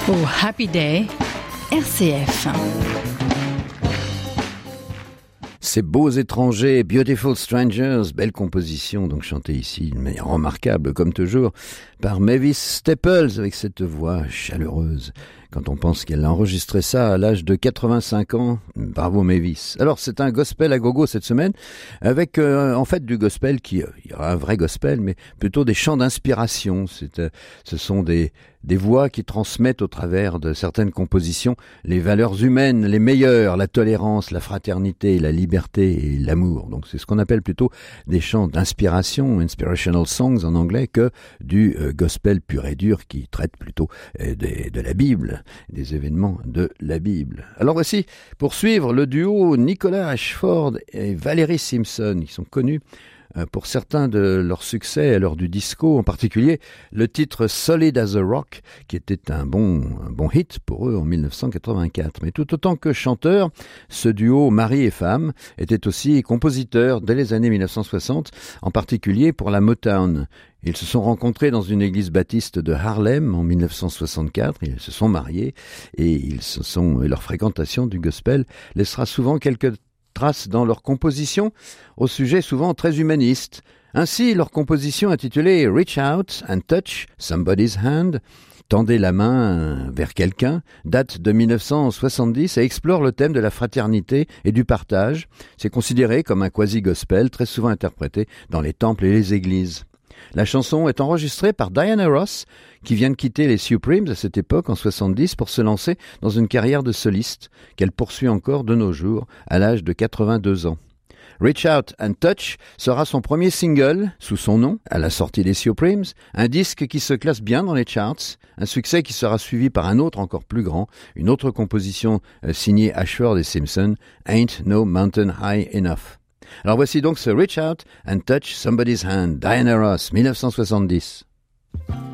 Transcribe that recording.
Oh, Happy Day, RCF. Ces beaux étrangers, Beautiful Strangers, belle composition, donc chantée ici d'une manière remarquable, comme toujours, par Mavis Staples, avec cette voix chaleureuse. Quand on pense qu'elle a enregistré ça à l'âge de 85 ans, bravo Mavis. Alors c'est un gospel à gogo cette semaine, avec en fait du gospel il y aura un vrai gospel, mais plutôt des chants d'inspiration. Ce sont des voix qui transmettent au travers de certaines compositions les valeurs humaines, les meilleures, la tolérance, la fraternité, la liberté et l'amour. Donc c'est ce qu'on appelle plutôt des chants d'inspiration, inspirational songs en anglais, que du gospel pur et dur qui traite plutôt de la Bible, des événements de la Bible. Alors voici, pour suivre, le duo Nicolas Ashford et Valerie Simpson, qui sont connus pour certains de leurs succès lors du disco, en particulier le titre Solid as a Rock, qui était un bon hit pour eux en 1984. Mais tout autant que chanteur, ce duo mari et femme était aussi compositeur dès les années 1960, en particulier pour la Motown. Ils se sont rencontrés dans une église baptiste de Harlem en 1964, ils se sont mariés et leur fréquentation du gospel laissera souvent quelques traces dans leur composition, au sujet souvent très humaniste. Ainsi, leur composition intitulée Reach Out and Touch Somebody's Hand, tendez la main vers quelqu'un, date de 1970 et explore le thème de la fraternité et du partage. C'est considéré comme un quasi-gospel très souvent interprété dans les temples et les églises. La chanson est enregistrée par Diana Ross, qui vient de quitter les Supremes à cette époque, en 70, pour se lancer dans une carrière de soliste, qu'elle poursuit encore de nos jours, à l'âge de 82 ans. Reach Out and Touch sera son premier single, sous son nom, à la sortie des Supremes, un disque qui se classe bien dans les charts, un succès qui sera suivi par un autre encore plus grand, une autre composition signée Ashford et Simpson, Ain't No Mountain High Enough. Alors voici donc ce Reach Out and Touch Somebody's Hand, Diana Ross, 1970.